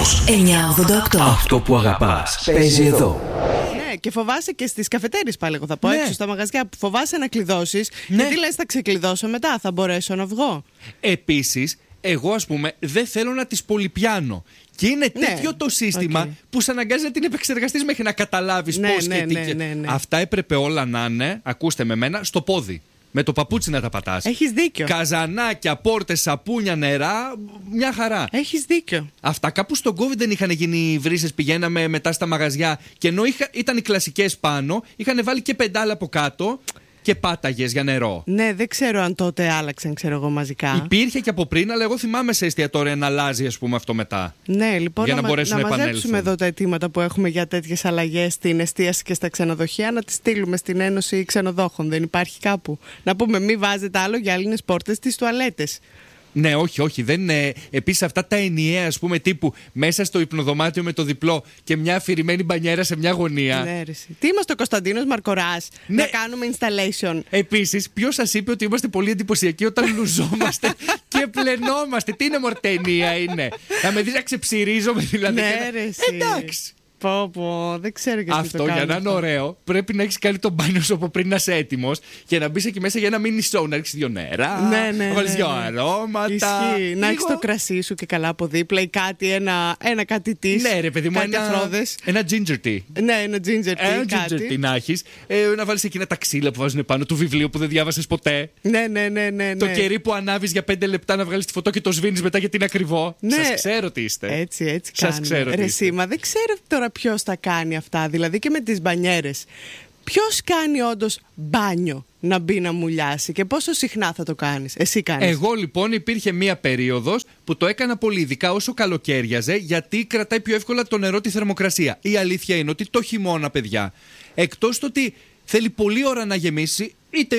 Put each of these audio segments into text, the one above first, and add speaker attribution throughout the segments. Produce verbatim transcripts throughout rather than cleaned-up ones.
Speaker 1: Κόσμος εννιακόσια ογδόντα οκτώ. Αυτό που αγαπάς παίζει εδώ.
Speaker 2: Ναι, και φοβάσαι και στις καφετέρειες πάλι, εγώ θα πω,
Speaker 3: Ναι.
Speaker 2: έξω στα μαγαζιά που φοβάσαι να κλειδώσεις.
Speaker 3: Ναι.
Speaker 2: Γιατί λες θα ξεκλειδώσω μετά, θα μπορέσω να βγω.
Speaker 3: Επίσης, εγώ ας πούμε δεν θέλω να τις πολυπιάνω. Και είναι
Speaker 2: Ναι.
Speaker 3: τέτοιο το σύστημα
Speaker 2: Okay.
Speaker 3: που σε αναγκάζει να την επεξεργαστείς μέχρι να καταλάβεις
Speaker 2: Ναι,
Speaker 3: πώς
Speaker 2: ναι,
Speaker 3: και τι.
Speaker 2: ναι,
Speaker 3: και-
Speaker 2: ναι, ναι.
Speaker 3: Αυτά έπρεπε όλα να είναι, ακούστε με μένα, στο πόδι. Με το παπούτσι να τα πατάς.
Speaker 2: Έχεις δίκιο.
Speaker 3: Καζανάκια, πόρτες, σαπούνια, νερά, μια χαρά.
Speaker 2: Έχεις δίκιο.
Speaker 3: Αυτά κάπου στον COVID δεν είχαν γίνει βρύσες, πηγαίναμε μετά στα μαγαζιά και ενώ είχα, ήταν οι κλασικές πάνω, είχαν βάλει και πεντάλα από κάτω και πάταγες για νερό.
Speaker 2: Ναι, δεν ξέρω αν τότε άλλαξαν, ξέρω εγώ, μαζικά.
Speaker 3: Υπήρχε και από πριν, αλλά εγώ θυμάμαι σε εστιατόρια να αλλάζει, ας πούμε, αυτό μετά.
Speaker 2: Ναι, λοιπόν,
Speaker 3: Για να
Speaker 2: μα-
Speaker 3: μπορέσουν
Speaker 2: να
Speaker 3: να
Speaker 2: μαζέψουμε
Speaker 3: επανέλθουν.
Speaker 2: εδώ τα αιτήματα που έχουμε για τέτοιες αλλαγές στην εστίαση και στα ξενοδοχεία, να τις στείλουμε στην Ένωση Ξενοδόχων. Δεν υπάρχει κάπου. Να πούμε, μη βάζετε άλλο γυάλινες πόρτες στις τουαλέτες.
Speaker 3: Ναι, όχι, όχι. Δεν είναι. Επίσης, αυτά τα ενιαία, ας πούμε, τύπου μέσα στο υπνοδωμάτιο με το διπλό και μια αφηρημένη μπανιέρα σε μια γωνία.
Speaker 2: Ναι, ρε, εσύ. Τι είμαστε ο Κωνσταντίνος Μαρκοράς,
Speaker 3: Ναι.
Speaker 2: να κάνουμε installation.
Speaker 3: Επίσης, ποιος σας είπε ότι είμαστε πολύ εντυπωσιακοί όταν λουζόμαστε και πλενόμαστε? Τι είναι μορτενία είναι? Να με δεις να ξεψυρίζομαι δηλαδή.
Speaker 2: Ναι,
Speaker 3: και να-
Speaker 2: ρε, εσύ.
Speaker 3: Εντάξει.
Speaker 2: Πω, πω, δεν ξέρω γιατί
Speaker 3: Αυτό
Speaker 2: το
Speaker 3: για
Speaker 2: κάνω
Speaker 3: να είναι
Speaker 2: αυτό.
Speaker 3: ωραίο, πρέπει να έχει κάνει το μπάνιο σου από πριν να είσαι έτοιμο και να μπει εκεί μέσα για ένα mini show. Να ρίξει δύο νερά,
Speaker 2: Ναι, ναι,
Speaker 3: να βάλει
Speaker 2: ναι,
Speaker 3: δύο
Speaker 2: ναι.
Speaker 3: αρώματα.
Speaker 2: Ισχύει. Να έχει
Speaker 3: λίγο-
Speaker 2: το κρασί σου και καλά από δίπλα ή κάτι, ένα, ένα κάτι τη.
Speaker 3: Ναι, ρε παιδί μου,
Speaker 2: κάτι
Speaker 3: ένα,
Speaker 2: αφρόδες.
Speaker 3: ένα ginger tea.
Speaker 2: Ναι, ένα ginger tea.
Speaker 3: Ένα
Speaker 2: κάτι.
Speaker 3: ginger tea να έχει. Ε, να βάλει εκείνα τα ξύλα που βάζουν πάνω του βιβλίου που δεν διάβασε ποτέ.
Speaker 2: Ναι, ναι, ναι, ναι,
Speaker 3: Το
Speaker 2: ναι.
Speaker 3: κερί που ανάβει για πέντε λεπτά να βγάλει τη φωτό και το σβήνει μετά γιατί είναι ακριβό.
Speaker 2: Ναι.
Speaker 3: Σας ξέρω τι είστε.
Speaker 2: Έτσι, έτσι
Speaker 3: Σας
Speaker 2: κάνουμε.
Speaker 3: ξέρω τι
Speaker 2: Ρε
Speaker 3: είστε.
Speaker 2: Σίμα, δεν ξέρω τώρα ποιος τα κάνει αυτά. Δηλαδή και με τις μπανιέρες. Ποιος κάνει όντως μπάνιο να μπει να μουλιάσει και πόσο συχνά θα το κάνεις? Εσύ κάνεις?
Speaker 3: Εγώ λοιπόν υπήρχε μία περίοδος που το έκανα πολύ, ειδικά όσο καλοκαίριαζε, γιατί κρατάει πιο εύκολα το νερό τη θερμοκρασία. Η αλήθεια είναι ότι το χειμώνα, παιδιά, εκτός το ότι θέλει πολλή ώρα να γεμίσει, είτε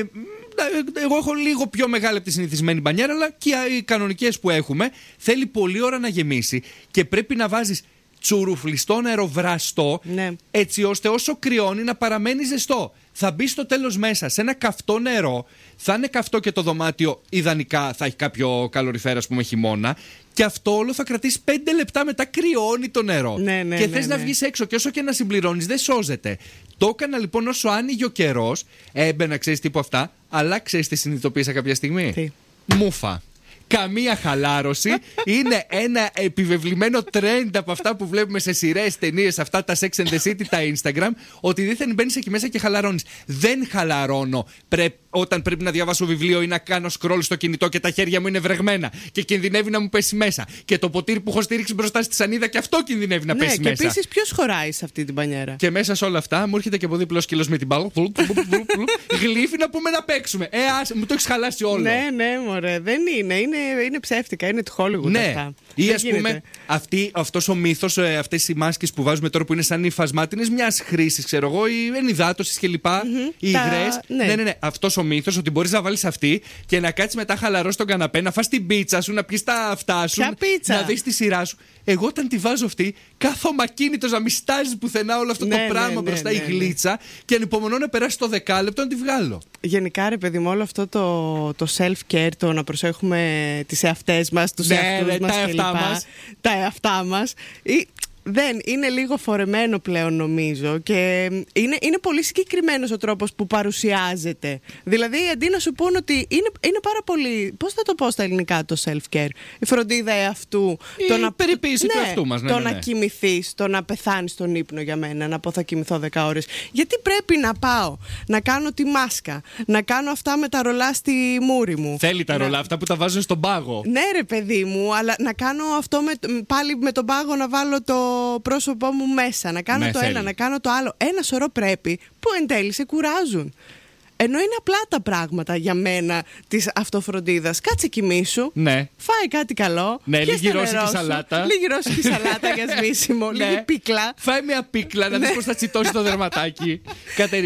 Speaker 3: εγώ έχω λίγο πιο μεγάλη από τη συνηθισμένη μπανιέρα, αλλά και οι κανονικές που έχουμε, θέλει πολλή ώρα να γεμίσει και πρέπει να βάζεις τσουρουφλιστό νερό βραστό,
Speaker 2: Ναι.
Speaker 3: έτσι ώστε όσο κρυώνει να παραμένει ζεστό. Θα μπει στο τέλος μέσα σε ένα καυτό νερό, θα είναι καυτό και το δωμάτιο, ιδανικά θα έχει κάποιο καλοριφέρα, ας πούμε, χειμώνα, και αυτό όλο θα κρατήσει πέντε λεπτά, μετά κρυώνει το νερό.
Speaker 2: Ναι, ναι,
Speaker 3: και
Speaker 2: ναι,
Speaker 3: θες
Speaker 2: ναι.
Speaker 3: να βγεις έξω και όσο και να συμπληρώνεις δεν σώζεται. Το έκανα λοιπόν όσο άνοιγε ο καιρός, έμπαινα, ξέρεις τύπου αυτά, αλλά ξέρεις τι συνειδητοποίησα κάποια στιγμή?
Speaker 2: Τι?
Speaker 3: Μούφα. Καμία χαλάρωση. Είναι ένα επιβεβλημένο trend από αυτά που βλέπουμε σε σειρές, ταινίες, αυτά τα Sex and the City, τα Instagram, ότι δίθεν μπαίνεις εκεί μέσα και χαλαρώνεις. Δεν χαλαρώνω πρέ- όταν πρέπει να διαβάσω βιβλίο ή να κάνω scroll στο κινητό και τα χέρια μου είναι βρεγμένα και κινδυνεύει να μου πέσει μέσα. Και το ποτήρι που έχω στήριξει μπροστά στη σανίδα και αυτό κινδυνεύει να
Speaker 2: Ναι,
Speaker 3: πέσει
Speaker 2: και
Speaker 3: μέσα.
Speaker 2: επίσης ποιος χωράει σε αυτή την μπανιέρα?
Speaker 3: Και μέσα σε όλα αυτά μου έρχεται και από δίπλα ο σκύλος με την μπάλα. Γλύφει να πούμε να παίξουμε. Ε, ας, μου το έχεις χαλάσει όλο.
Speaker 2: Ναι, ναι, μωρέ, δεν είναι. Είναι, είναι ψεύτικα, είναι του Hollywood
Speaker 3: Ναι.
Speaker 2: αυτά.
Speaker 3: Ή
Speaker 2: Δεν
Speaker 3: ας πούμε,
Speaker 2: γίνεται.
Speaker 3: αυτή, αυτός ο μύθος, ε, αυτές οι μάσκες που βάζουμε τώρα που είναι σαν υφασμάτινες μιας χρήσης, ξέρω εγώ, ή ενυδάτωσης κλπ. Οι
Speaker 2: Τα-
Speaker 3: υγρές.
Speaker 2: ναι.
Speaker 3: Ναι, ναι, ναι. Αυτός ο μύθος ότι μπορείς να βάλεις αυτή και να κάτσεις μετά χαλαρό στον καναπέ, να φας την πίτσα σου, να πιεις τα αυτά σου,
Speaker 2: Ποια πίτσα?
Speaker 3: να δεις τη σειρά σου. Εγώ όταν τη βάζω αυτή, κάθομαι ακίνητος να μη στάζει πουθενά όλο αυτό
Speaker 2: Ναι,
Speaker 3: το
Speaker 2: ναι,
Speaker 3: πράγμα
Speaker 2: ναι,
Speaker 3: μπροστά,
Speaker 2: ναι,
Speaker 3: η
Speaker 2: ναι.
Speaker 3: γλίτσα, και ανυπομονώ να περάσει το δεκάλεπτο να τη βγάλω.
Speaker 2: Γενικά, ρε παιδί μου, όλο αυτό το, το self-care, το να προσέχουμε τις εαυτές μας, τους
Speaker 3: Ναι,
Speaker 2: εαυτούς
Speaker 3: ρε,
Speaker 2: μας
Speaker 3: τα
Speaker 2: κλπ.
Speaker 3: εαυτά μας.
Speaker 2: Τα εαυτά μας. Ή- Δεν, είναι λίγο φορεμένο πλέον νομίζω και είναι, είναι πολύ συγκεκριμένος ο τρόπος που παρουσιάζεται. Δηλαδή αντί να σου πούν ότι είναι, είναι πάρα πολύ, πώς θα το πω στα ελληνικά το self-care, η φροντίδα εαυτού,
Speaker 3: Η περιποίηση του εαυτού μας, ναι,
Speaker 2: το
Speaker 3: ναι,
Speaker 2: να
Speaker 3: ναι.
Speaker 2: κοιμηθείς, το να πεθάνεις στον ύπνο για μένα, να πω θα κοιμηθώ δέκα ώρες. Γιατί πρέπει να πάω να κάνω τη μάσκα, να κάνω αυτά με τα ρολά στη μούρη μου.
Speaker 3: Θέλει τα
Speaker 2: Να-
Speaker 3: ρολά αυτά που τα βάζουν στον πάγο.
Speaker 2: Ναι ρε παιδί μου, αλλά να κάνω αυτό με, πάλι με τον πάγο να βάλω το πρόσωπό μου μέσα, να κάνω
Speaker 3: Ναι,
Speaker 2: το
Speaker 3: θέλει.
Speaker 2: ένα, να κάνω το άλλο. Ένα σωρό πρέπει που εν τέλει σε κουράζουν. Ενώ είναι απλά τα πράγματα για μένα της αυτοφροντίδας. Κάτσε κοιμήσου.
Speaker 3: Ναι.
Speaker 2: Φάει κάτι καλό.
Speaker 3: Ναι,
Speaker 2: πιες
Speaker 3: λίγη
Speaker 2: το
Speaker 3: ρώσικη
Speaker 2: νερό σου,
Speaker 3: σαλάτα.
Speaker 2: Λίγη ρώσικη σαλάτα για σβήσιμο.
Speaker 3: Ναι.
Speaker 2: Λίγη πίκλα.
Speaker 3: Φάει μια πίκλα να δεις
Speaker 2: Ναι.
Speaker 3: πώς θα τσιτώσει το δερματάκι. Κατερινά,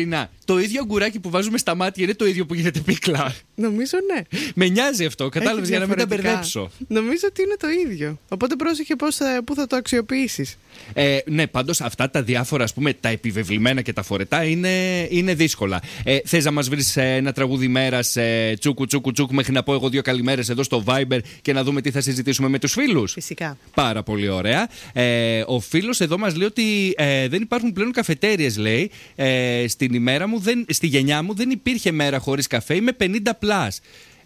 Speaker 3: το ίδιο αγκουράκι που βάζουμε στα μάτια είναι το ίδιο που γίνεται πίκλα.
Speaker 2: Νομίζω ναι.
Speaker 3: Με νοιάζει αυτό, κατάλαβες, για να μην τα μπερδέψω.
Speaker 2: Νομίζω ότι είναι το ίδιο. Οπότε πρόσεχε πώς θα, πού θα το αξιοποιήσεις.
Speaker 3: Ε, ναι, πάντως αυτά τα διάφορα, ας πούμε, τα επιβεβλημένα και τα φορετά είναι, είναι δύσκολα. Ε, θες να μας βρεις ένα τραγούδι μέρας, ε, τσούκου τσούκου τσούκου, μέχρι να πω εγώ δύο καλημέρες εδώ στο Viber και να δούμε τι θα συζητήσουμε με τους φίλους?
Speaker 2: Φυσικά.
Speaker 3: Πάρα πολύ ωραία. Ε, ο φίλος εδώ μας λέει ότι ε, δεν υπάρχουν πλέον καφετέριες, λέει. Ε, στην ημέρα μου, δεν, στη γενιά μου δεν υπήρχε μέρα χωρίς καφέ, είμαι πενήντα πλας.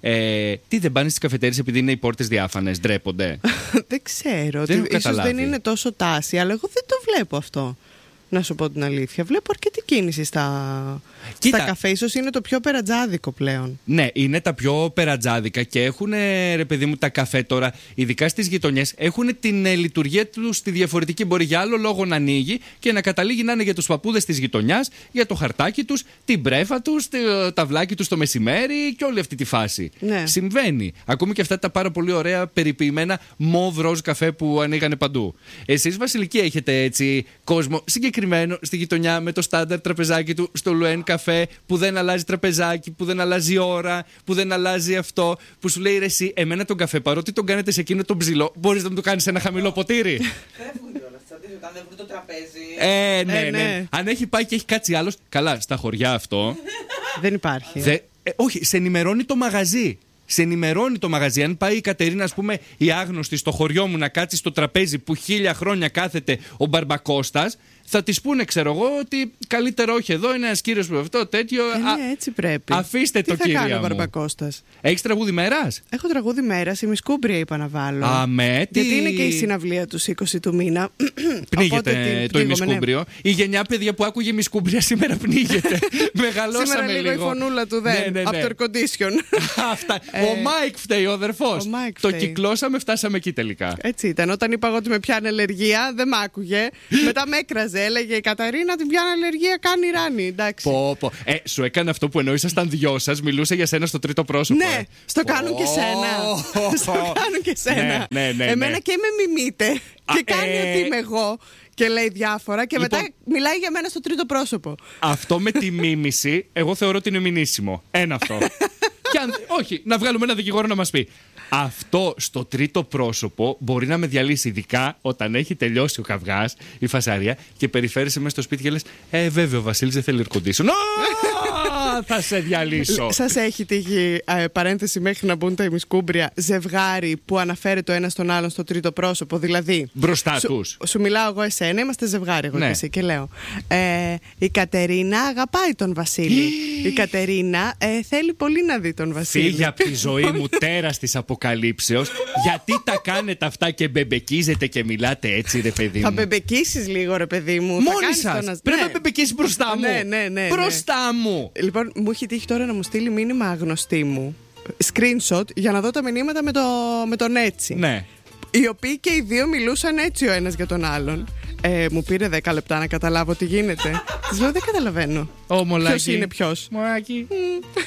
Speaker 3: Ε, τι, δεν πάνε στις καφετέρειες επειδή είναι οι πόρτες διάφανες, ντρέπονται?
Speaker 2: Δεν ξέρω.
Speaker 3: Δεν
Speaker 2: ότι ίσως δεν είναι τόσο τάση, αλλά εγώ δεν το βλέπω αυτό. Να σου πω την αλήθεια. Βλέπω αρκετή κίνηση στα, στα καφέ. Ίσως είναι το πιο περατζάδικο πλέον.
Speaker 3: Ναι, είναι τα πιο περατζάδικα και έχουν, ρε παιδί μου, τα καφέ τώρα, ειδικά στις γειτονιές, έχουν την ε, λειτουργία του στη διαφορετική. Μπορεί για άλλο λόγο να ανοίγει και να καταλήγει να είναι για τους παππούδες της γειτονιάς, για το χαρτάκι τους, την πρέφα τους, το ταυλάκι τους το μεσημέρι και όλη αυτή τη φάση.
Speaker 2: Ναι.
Speaker 3: Συμβαίνει. Ακόμη και αυτά τα πάρα πολύ ωραία περιποιημένα μοβ ροζ καφέ που ανοίγανε παντού. Εσείς, Βασιλική, έχετε έτσι κόσμο συγκεκριμένο στη γειτονιά με το στάνταρ τραπεζάκι του στο Λουέν καφέ που δεν αλλάζει τραπεζάκι, που δεν αλλάζει ώρα, που δεν αλλάζει αυτό, που σου λέει ρε εσύ, εμένα τον καφέ παρότι τον κάνετε σε εκείνο τον ψηλό, μπορείς να μου το κάνεις σε ένα χαμηλό ποτήρι?
Speaker 4: Φεύγουν κιόλας, όταν δεν βρουν το τραπέζι.
Speaker 3: Ε, ναι,
Speaker 2: Ε, ναι.
Speaker 3: ναι. Αν έχει πάει και έχει κάτσει άλλος, καλά, στα χωριά αυτό.
Speaker 2: Δεν υπάρχει.
Speaker 3: Δε, ε, όχι, σε ενημερώνει το μαγαζί. Σε ενημερώνει το μαγαζί. Αν πάει η Κατερίνα, ας πούμε, η άγνωστη στο χωριό μου να κάτσει στο τραπέζι που χίλια χρόνια κάθεται ο Μπαρμπακώστας, θα τη πούνε, ξέρω εγώ, ότι καλύτερα όχι εδώ, είναι ένας κύριος που αυτό, τέτοιο.
Speaker 2: Ε, ναι, έτσι πρέπει.
Speaker 3: Αφήστε
Speaker 2: Τι
Speaker 3: το,
Speaker 2: θα
Speaker 3: κυρία
Speaker 2: κάνει ο
Speaker 3: μου.
Speaker 2: Μπαρμπακώστας?
Speaker 3: Έχεις τραγούδι μέρας?
Speaker 2: Έχω τραγούδι μέρας, η Μισκούμπρια είπα να βάλω.
Speaker 3: Α, με, τι...
Speaker 2: Γιατί είναι και η συναυλία του είκοσι του μήνα.
Speaker 3: Πνίγεται
Speaker 2: Οπότε
Speaker 3: το
Speaker 2: την
Speaker 3: ημισκούμπριο.
Speaker 2: Ναι.
Speaker 3: Η γενιά παιδιά που άκουγε ημισκούμπρια σήμερα πνίγεται. Μεγαλώσαμε
Speaker 2: Σήμερα λίγο,
Speaker 3: λίγο.
Speaker 2: η φωνούλα του δεν.
Speaker 3: Ναι, ναι, ναι.
Speaker 2: Από το air condition.
Speaker 3: Αυτά.
Speaker 2: Ε,
Speaker 3: Ο Μάικ φταίει, ο αδερφός.
Speaker 2: ο Μάικ
Speaker 3: Το
Speaker 2: φταίει.
Speaker 3: κυκλώσαμε, φτάσαμε εκεί τελικά.
Speaker 2: Έτσι ήταν. Όταν είπα εγώ ότι με πιάνει αλλεργία, δεν μ' άκουγε. Μετά με έκραζε. Έλεγε η Καταρίνα την πιάνει αλλεργία, κάνει ράνι. Εντάξει.
Speaker 3: Πω, πω. Ε, σου έκανε αυτό που ενώ ήσασταν δυο σας, μιλούσε για σένα στο τρίτο πρόσωπο.
Speaker 2: Ναι,
Speaker 3: ε.
Speaker 2: στο κάνουν και σένα. Στο κάνουν και σένα.
Speaker 3: Ναι, ναι, ναι,
Speaker 2: Εμένα
Speaker 3: ναι.
Speaker 2: και με μιμείται.
Speaker 3: Α,
Speaker 2: Και κάνει
Speaker 3: ε,
Speaker 2: ότι είμαι εγώ. Και λέει διάφορα. Και
Speaker 3: λοιπόν,
Speaker 2: μετά μιλάει για μένα στο τρίτο πρόσωπο.
Speaker 3: Αυτό με τη μίμηση, εγώ θεωρώ ότι είναι μηνύσιμο. Ένα αυτό. Και αν, όχι, να βγάλουμε ένα δικηγόρο να μας πει. Αυτό στο τρίτο πρόσωπο μπορεί να με διαλύσει, ειδικά όταν έχει τελειώσει ο καυγάς, η φασαρία, και περιφέρεσαι μέσα στο σπίτι και λες, Ε, βέβαια, ο Βασίλης δεν θέλει air condition. Α, θα σε διαλύσω.
Speaker 2: Σας έχει τύχει, ε, παρένθεση μέχρι να μπουν τα ημισκούμπρια, ζευγάρι που αναφέρει το ένα στον άλλον στο τρίτο πρόσωπο? Δηλαδή,
Speaker 3: Μπροστά
Speaker 2: σου,
Speaker 3: τους.
Speaker 2: σου μιλάω εγώ εσένα, είμαστε ζευγάρι εγώ
Speaker 3: Ναι.
Speaker 2: και εσύ, και λέω ε, η Κατερίνα αγαπάει τον Βασίλη. Η Κατερίνα ε, θέλει πολύ να δει τον Βασίλη.
Speaker 3: Φύγε από τη ζωή μου, τέρας της αποκαλύψεως. Γιατί τα κάνετε αυτά και μπεμπεκίζετε και μιλάτε έτσι, ρε παιδί μου?
Speaker 2: Θα μπεμπεκίσεις λίγο, ρε παιδί μου. Θα
Speaker 3: Μόνοι
Speaker 2: κάνεις
Speaker 3: σας.
Speaker 2: το να-
Speaker 3: Πρέπει
Speaker 2: ναι.
Speaker 3: να μπεμπεκίσεις μπροστά μου.
Speaker 2: Ναι, ναι, ναι, ναι.
Speaker 3: Μπροστά μου.
Speaker 2: Λοιπόν, μου έχει τύχει τώρα να μου στείλει μήνυμα αγνωστή μου, screenshot, για να δω τα μηνύματα με, το, με τον έτσι.
Speaker 3: Ναι.
Speaker 2: Οι οποίοι και οι δύο μιλούσαν έτσι ο ένας για τον άλλον. Ε, μου πήρε δέκα λεπτά να καταλάβω τι γίνεται. Της λέω, δεν καταλαβαίνω.
Speaker 3: Ω, μολάκι.
Speaker 2: Ποιος είναι ποιος.
Speaker 3: Μολάκι.